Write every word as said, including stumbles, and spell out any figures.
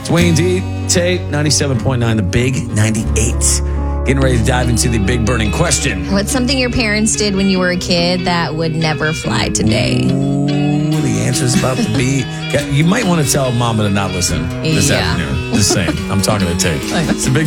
Dwayne D, Tate, ninety-seven point nine, the big ninety-eight. Getting ready to dive into the big burning question. What's something your parents did when you were a kid that would never fly today? Ooh, the answer's about to be. You might want to tell Mama to not listen this Yeah. afternoon. Just saying. I'm talking to Tate. It's a big